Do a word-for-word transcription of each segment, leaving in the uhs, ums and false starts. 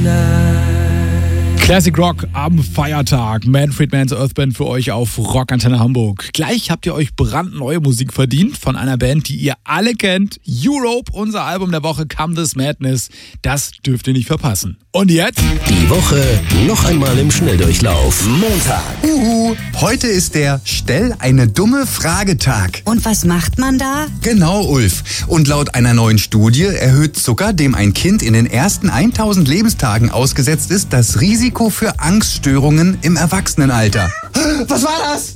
Classic Rock am Feiertag. Manfred Mann's Earth Band für euch auf Rockantenne Hamburg. Gleich habt ihr euch brandneue Musik verdient von einer Band, die ihr alle kennt. Europe, unser Album der Woche, Come This Madness. Das dürft ihr nicht verpassen. Und jetzt? Die Woche noch einmal im Schnelldurchlauf. Montag. Uhu, heute ist der Stell eine dumme Frage-Tag. Und was macht man da? Genau, Ulf. Und laut einer neuen Studie erhöht Zucker, dem ein Kind in den ersten tausend Lebenstagen ausgesetzt ist, das Risiko für Angststörungen im Erwachsenenalter. Was war das?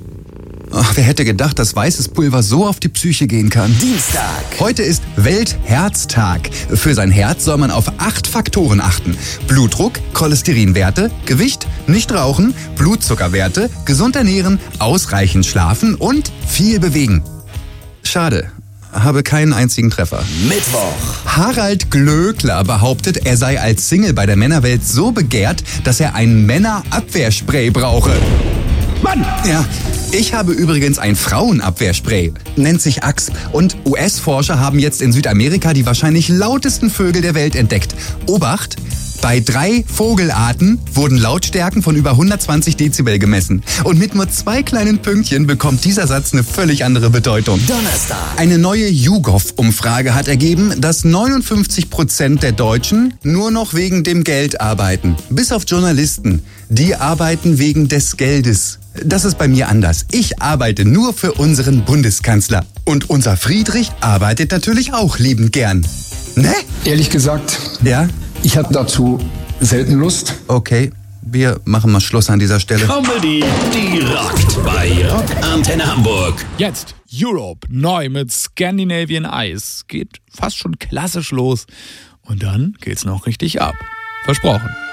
Ach, wer hätte gedacht, dass weißes Pulver so auf die Psyche gehen kann? Dienstag. Heute ist Weltherztag. Für sein Herz soll man auf acht Faktoren achten. Blutdruck, Cholesterinwerte, Gewicht, nicht rauchen, Blutzuckerwerte, gesund ernähren, ausreichend schlafen und viel bewegen. Schade. Habe keinen einzigen Treffer. Mittwoch. Harald Glöckler behauptet, er sei als Single bei der Männerwelt so begehrt, dass er ein Männerabwehrspray brauche. Mann! Ja, ich habe übrigens ein Frauenabwehrspray. Nennt sich Axe. Und U S-Forscher haben jetzt in Südamerika die wahrscheinlich lautesten Vögel der Welt entdeckt. Obacht! Bei drei Vogelarten wurden Lautstärken von über hundertzwanzig Dezibel gemessen. Und mit nur zwei kleinen Pünktchen bekommt dieser Satz eine völlig andere Bedeutung. Donnerstag. Eine neue YouGov-Umfrage hat ergeben, dass neunundfünfzig Prozent der Deutschen nur noch wegen dem Geld arbeiten. Bis auf Journalisten. Die arbeiten wegen des Geldes. Das ist bei mir anders. Ich arbeite nur für unseren Bundeskanzler. Und unser Friedrich arbeitet natürlich auch liebend gern. Ne? Ehrlich gesagt, Ja? ich hatte dazu selten Lust. Okay, wir machen mal Schluss an dieser Stelle. Comedy, die rockt bei Rockantenne Hamburg. Jetzt Europe, neu mit Scandinavian Ice. Geht fast schon klassisch los. Und dann geht's noch richtig ab. Versprochen.